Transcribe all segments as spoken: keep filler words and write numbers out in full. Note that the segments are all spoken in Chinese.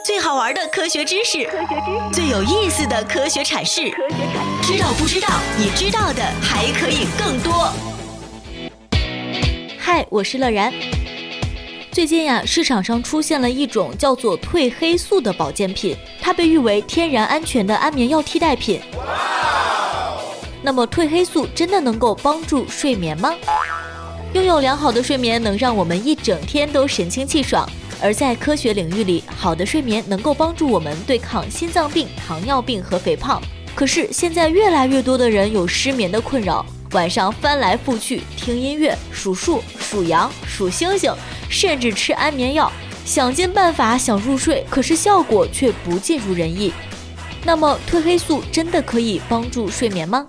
最好玩的科学知识，最有意思的科学阐释，知道不知道？你知道的还可以更多。 嗨，我是乐然。最近呀，市场上出现了一种叫做褪黑素的保健品，它被誉为天然安全的安眠药替代品。那么褪黑素真的能够帮助睡眠吗？拥有良好的睡眠能让我们一整天都神清气爽，而在科学领域里，好的睡眠能够帮助我们对抗心脏病、糖尿病和肥胖。可是现在越来越多的人有失眠的困扰，晚上翻来覆去听音乐、数数、数羊、数星星，甚至吃安眠药，想尽办法想入睡，可是效果却不尽如人意。那么褪黑素真的可以帮助睡眠吗？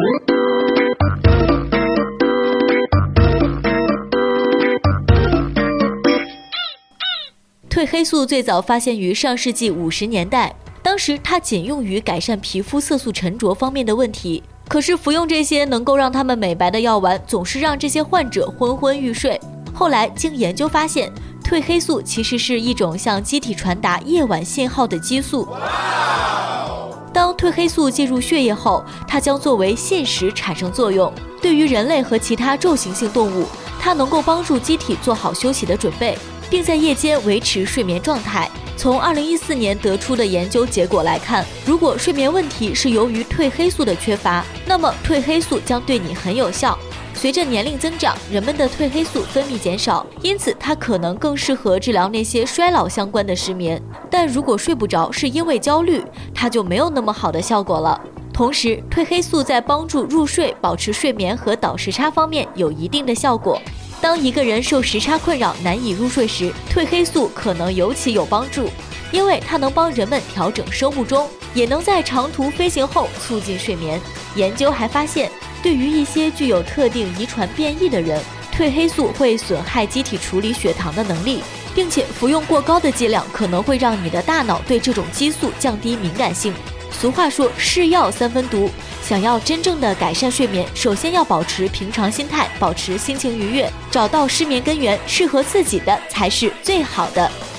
褪黑素最早发现于上世纪五十年代，当时它仅用于改善皮肤色素沉着方面的问题。可是服用这些能够让他们美白的药丸，总是让这些患者昏昏欲睡。后来经研究发现，褪黑素其实是一种向机体传达夜晚信号的激素。当褪黑素进入血液后，它将作为信使产生作用。对于人类和其他昼行性动物，它能够帮助机体做好休息的准备，并在夜间维持睡眠状态。从二零一四年得出的研究结果来看，如果睡眠问题是由于褪黑素的缺乏，那么褪黑素将对你很有效。随着年龄增长，人们的褪黑素分泌减少，因此它可能更适合治疗那些衰老相关的失眠。但如果睡不着是因为焦虑，它就没有那么好的效果了。同时，褪黑素在帮助入睡、保持睡眠和倒时差方面有一定的效果。当一个人受时差困扰难以入睡时，褪黑素可能尤其有帮助，因为它能帮人们调整生物钟，也能在长途飞行后促进睡眠。研究还发现，对于一些具有特定遗传变异的人，褪黑素会损害机体处理血糖的能力，并且服用过高的剂量可能会让你的大脑对这种激素降低敏感性。俗话说是药三分毒，想要真正的改善睡眠，首先要保持平常心态，保持心情愉悦，找到失眠根源，适合自己的才是最好的。